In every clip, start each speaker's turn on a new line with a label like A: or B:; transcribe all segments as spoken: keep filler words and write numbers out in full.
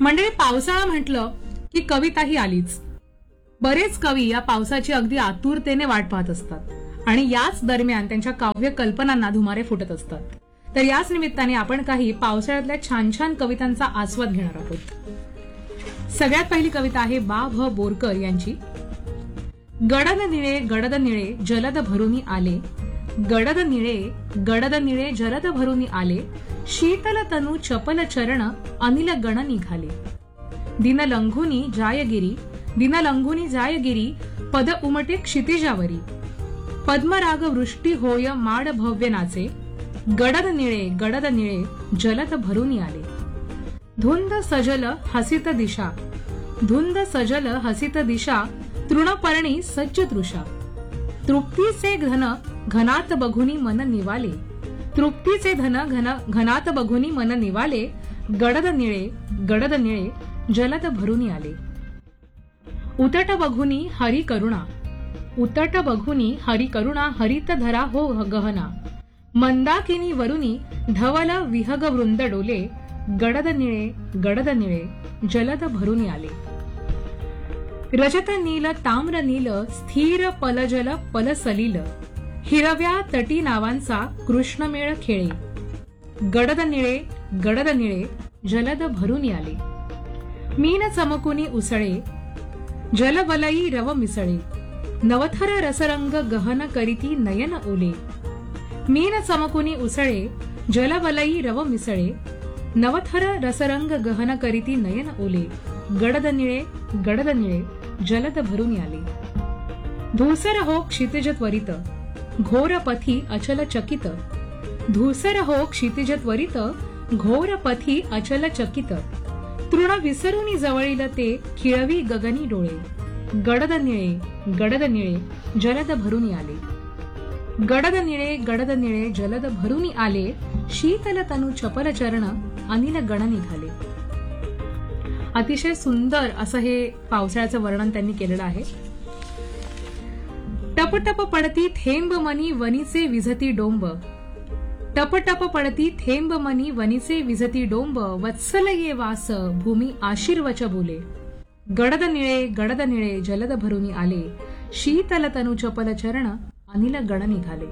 A: मंडळी, पावसाळा म्हटलं की कविता ही आलीच. बरेच कवी या पावसाची अगदी आतुरतेने वाट पाहत असतात आणि याच दरम्यान त्यांच्या काव्य कल्पनांना धुमारे फुटत असतात. तर याच निमित्ताने आपण काही पावसाळ्यातल्या छान छान कवितांचा आस्वाद घेणार आहोत. सगळ्यात पहिली कविता आहे बा भ बोरकर यांची. गडद निळे गडद निळे जलद भरुनी आले, गडद निळे गडद निळे जलद भरुनी आले, शीतल तनु चपल चरण अनिल गण निघाले. दिन लंघुनी जायगिरी दिन लंघुनी जायगिरी पद उमटे क्षितिजावरी, पद्मराग वृष्टी होय माड भव्य नाचे, गडद निळे गडद निळे जलद भरुनी आले. धुंद सजल हसित दिशा धुंद सजल हसित दिशा तृणपर्णी सज्ज दृशा, तृप्तीचे घन घनात बघुनी मन निवाले, तृप्तीचे धन घन घनात बघुनी मन निवाले, गडद निळे गडद निळे जलद भरुनी आले. उतट बघुनी हरी करुणा उतट बघुनी हरी करुणा हरित धरा हो गहना, मंदाकिनी वरुनी धवल विहग वृंद डोले, गडद निळे गडद निळे जलद भरुनी आले. रजत नील ताम्र नील स्थिर पलजल पल सलील, हिरव्या तटी नावांचा कृष्णमेळ खेळे, गडद निळे गडद निळे जलद भरुनी आले. मीन चमकुनी उसळे जलवलई रव मिसळे, नवथर रसरंग गहन करीती नयन ओले, मीन चमकुनी उसळे जलवलई रव मिसळे, नवथर रसरंग गहन करीती नयन ओले, गडद निळे गडद निळे जलद भरुनी आले. धूसर हो क्षितिज त्वरित घोर पथी अचल चकित, धूसर हो क्षितिज त्वरित घोर पथी अचल चकित, तृण विसरुनी जवळील ते खिळवी गगनी डोळे, गडद निळे गडद निळे जलद भरुनी आले. गडद निळे गडद निळे जलद भरुनी आले, शीतल तनु चपल चरण अनिल गण निघाले. अतिशय सुंदर असं हे पावसाळ्याचं वर्णन त्यांनी केलेलं आहे. टप टप पडती थेंब मनी वनीचे विझती डोंब, टप टप पडती थेंब मनी वनीचे विझती डोंब, वत्सल ये वास भूमी आशीर्वच बोले, गडद निळे गडद निळे जलद भरुनी आले, शीतल तनु चपल चरण अनिल गण निघाले.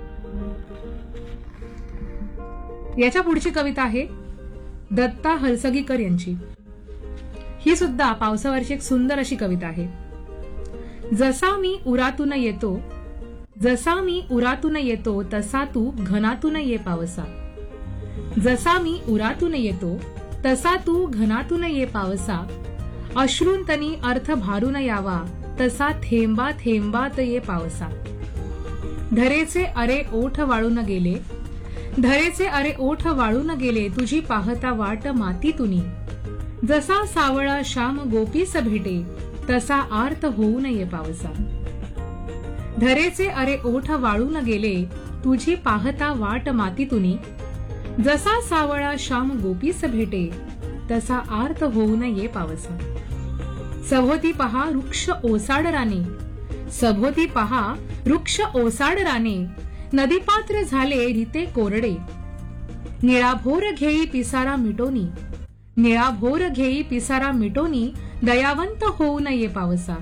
A: याच्या पुढची कविता आहे दत्ता हलसगीकर यांची. ही सुद्धा पावसावरची एक सुंदर अशी कविता आहे. जसा मी उरातून येतो जसा मी उरातून येतो तसा तू घनातून ये पावसा, जसा मी उरातून येतो तसा तू घनातून ये पावसा, अश्रूंतनी अर्थ भारून यावा तसा थेंबा थेंबात ये पावसा. धरेचे अरे ओठ वाळून गेले धरेचे अरे ओठ वाळून गेले तुझी पाहता वाट मातीतुनी, जसा सावळा श्याम गोपीस भेटे तसा आर्त होऊ नये पावसा. धरेचे अरे ओठ वाळून गेले तुझी पाहता वाट मातीतुनी, जसा सावळा श्याम गोपीस भेटे तसा आर्त होऊ नये पावसा. सभोती पहा वृक्ष ओसाड राने सभोती पहा वृक्ष ओसाड राने, नदीपात्र झाले रिते कोरडे, निळाभोर घेई पिसारा मिटोनी निळाभोर घेई पिसारा मिटोनी, दयावंत होऊ नये पावसा.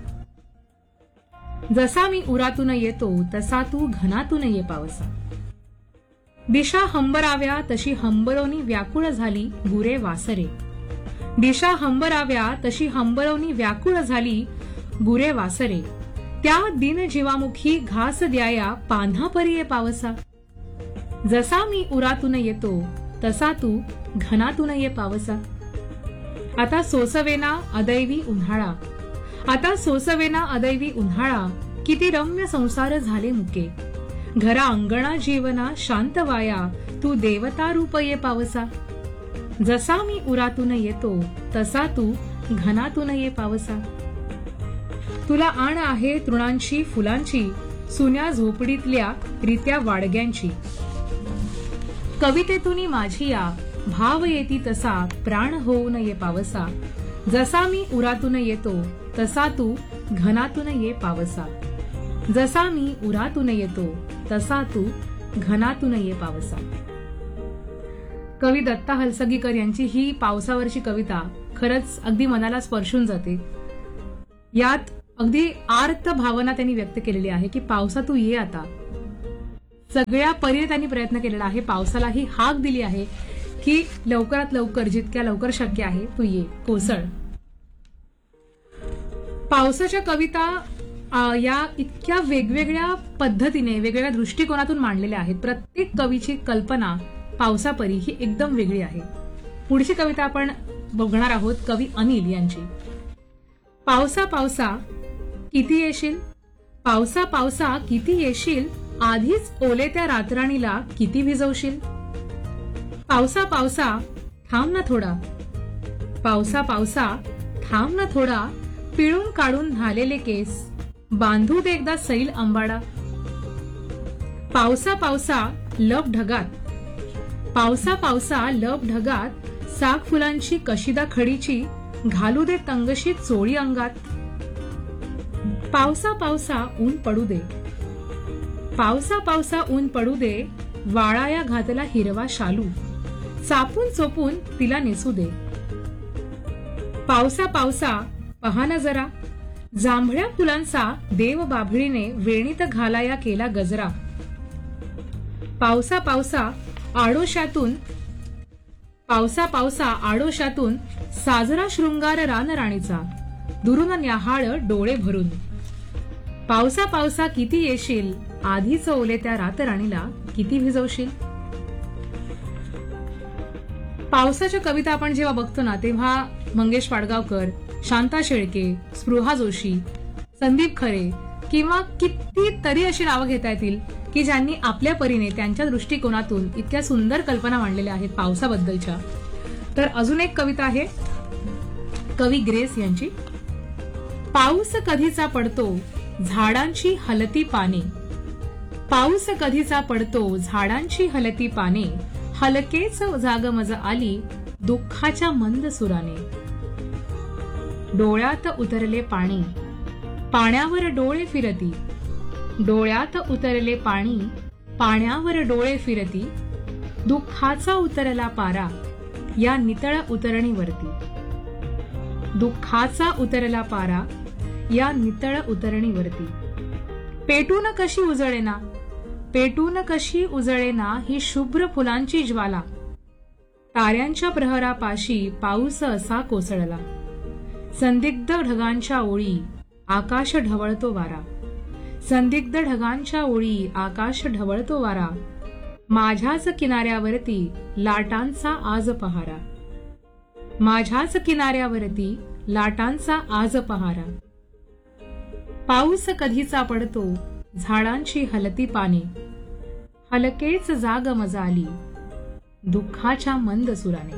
A: जसा मी उरातून येतो तसा तू घनातून ये पावसा. दिशा हंबराव्या तशी हंबरोनी व्याकुळ झाली गुरे वासरे, दिशा हंबराव्या तशी हंबरोनी व्याकुळ झाली गुरे वासरे, त्या दिन जीवामुखी घास द्याया पान्हा परी ये पावसा. जसा मी उरातून येतो तसा तू घनातून ये पावसा. आता सोसवेना अदैवी उन्हाळा आता सोसवेना अदैवी उन्हाळा, किती रम्य संसार झाले मुके, घरा अंगणा जीवना शांत वाया तू देवता रूप ये पावसा. जसा मी उरातून येतो तसा तू घनातून ये पावसा. तुला आण आहे तृणांची फुलांची, सुन्या झोपडीतल्या रित्या वाडग्यांची, कवितेतून माझी या भाव येती तसा प्राण होऊ नये पावसा. जसा मी उरातून येतो तसा तू घनातून ये पावसा. जसा मी उरातून येतो तसा तू घनातून ये पावसा. कवी दत्ता हलसगीकर यांची ही पावसावरची कविता खरंच अगदी मनाला स्पर्शून जाते. यात अगदी आर्त भावना त्यांनी व्यक्त केलेली आहे की पावसा तू ये आता. सगळ्या परीने त्यांनी प्रयत्न केलेला आहे. पावसाला ही हाक दिली आहे की लवकरात लवकर, जितक्या लवकर शक्य आहे तू ये, कोसळ. पावसाच्या कविता या इतक्या वेगवेगळ्या पद्धतीने, वेगवेगळ्या दृष्टिकोनातून मांडलेल्या आहेत. प्रत्येक कवीची कल्पना पावसापरी ही एकदम वेगळी आहे. पुढची कविता आपण बघणार आहोत कवी अनिल यांची. पावसा पावसा किती येशील, पावसा पावसा किती येशील, आधीच ओले त्या रातराणीला किती भिजवशील. पावसा पावसा थांब ना थोडा, पावसा पावसा थांब ना थोडा, पिळून काढून झालेले केस बांधू दे एकदा सैल अंबाडा. पावसा पावसा लप ढगात, पावसा पावसा लप ढगात, साग फुलांची कशिदा खडीची घालू दे तंगशी चोळी अंगात. पावसा पावसा ऊन पडू दे, पावसा पावसा ऊन पडू दे, वाळाया घातला हिरवा शालू, चापून चोपून तिला नेसू दे. पावसा पावसा पहा ना जरा, जांभळ्या फुलांचा देव बाभळीने वेणीत घालाया केला गजरा. पावसा पावसा आडोशातून, पावसा पावसा आडोशातून साजरा शृंगार रानराणीचा, दुरून न्याहाळ डोळे भरून. पावसा पावसा किती येशील, आधीच ओले त्या रातराणीला किती भिजवशील. पावसाच्या कविता आपण जेव्हा बघतो ना, तेव्हा मंगेश पाडगावकर, शांता शेळके, स्पृहा जोशी, संदीप खरे किंवा कितीतरी अशी नावं घेता येतील की ज्यांनी आपल्या परीने त्यांच्या दृष्टिकोनातून इतक्या सुंदर कल्पना मांडलेल्या आहेत पावसाबद्दलच्या. तर अजून एक कविता आहे कवी ग्रेस यांची. पाऊस कधीचा पडतो झाडांची हलती पाने, पाऊस कधीचा पडतो झाडांची हलती पाने, हलकेच जागमज आली दुःखाच्या मंद सुराने. डोळ्यात उतरले पाणी, पाण्यावर डोळे फिरती, डोळ्यात उतरले पाणी, पाण्यावर डोळे फिरती, दुःखाचा उतरला पारा या नितळ उतरणीवरती. दुःखाचा उतरला पारा या नितळ उतरणीवरती. पेटून कशी उजळेना, पेटून कशी उजळेना ही शुभ्र फुलांची ज्वाला, ताऱ्यांच्या प्रहरापाशी पाऊस असा कोसळला. संदिग्ध ढगांच्या ओळी आकाश ढवळतो वारा, संदिग्ध ढगांच्या ओळी आकाश ढवळतो वारा, माझ्याच किनाऱ्यावरती लाटांचा आज पहारा, माझ्याच किनाऱ्यावरती लाटांचा आज पहारा. पाऊस कधीचा पडतो झाडांची हलती पाने, हलकेच जाग मजाली दुःखाच्या मंद सुराने.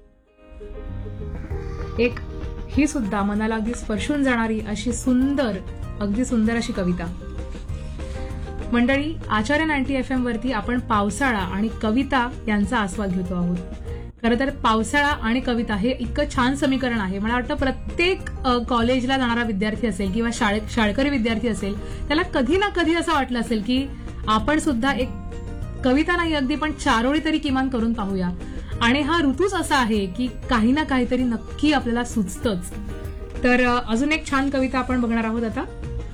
A: एक ही सुद्धा मनाला अगदी स्पर्शून जाणारी अशी सुंदर, अगदी सुंदर अशी कविता. मंडळी, आचार्य नाईन्टी एफ एम वरती आपण पावसाळा आणि कविता यांचा आस्वाद घेतो आहोत. खरं तर पावसाळा आणि कविता हे इतकं छान समीकरण आहे. मला वाटतं प्रत्येक कॉलेजला जाणारा विद्यार्थी असेल किंवा शाळेत शाळकरी विद्यार्थी असेल, त्याला कधी ना कधी असं वाटलं असेल की आपण सुद्धा एक कविता नाही अगदी पण चारोळी तरी किमान करून पाहूया. आणि हा ऋतूच असा आहे की काही ना काहीतरी नक्की आपल्याला सुचतच. तर अजून एक छान कविता आपण बघणार आहोत आता.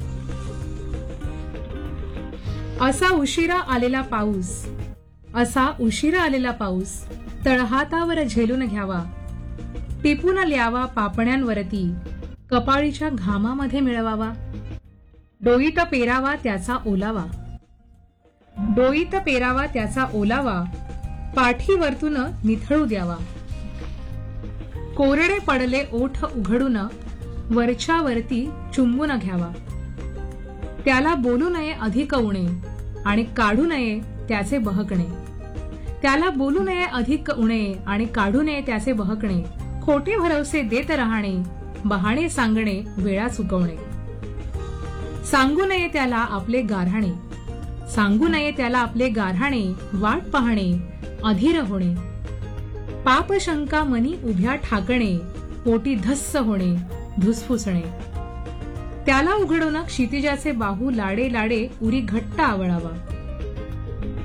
A: असा उशिरा आलेला पाऊस, असा उशिरा आलेला पाऊस, तळहातावर झेलून घ्यावा, टिपून ल्यावा पापण्यांवरती, कपाळीच्या घामामध्ये मिळवावा, डोईत पेरावा त्याचा ओलावा, डोईत पेरावा त्याचा ओलावा, पाठीवरतून निथळू द्यावा, कोरडे पडले ओठ उघडून वरच्या वरती चुंबून घ्यावा, त्याला बोलू नये अधिक उणे आणि काढू नये त्याचे बहकणे, त्याला बोलू नये अधिक उणे आणि काढू नये त्याचे बहकणे, खोटे भरवसे देत राहणे, बहाणे सांगणे वेळा चुकवणे, सांगू नये त्याला आपले गाऱ्हाणे, सांगू नये त्याला आपले गाऱ्हाणे, वाट पाहणे अधीर होणे, पाप शंका मनी उभ्या ठाकणे, पोटी धस्स होणे धुसफुसणे, त्याला उघडून क्षितिजाचे बाहू लाडे लाडे उरी घट्ट आवळावा,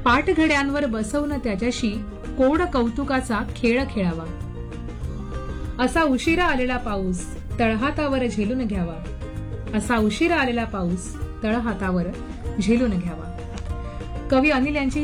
A: पाठघड्यांवर बसवून त्याच्याशी कोड कौतुकाचा खेळ खेळावा, असा उशिरा आलेला पाऊस तळहातावर झेलून घ्यावा, असा उशिरा आलेला पाऊस तळहातावर झेलून घ्यावा. कवी अनिल यांची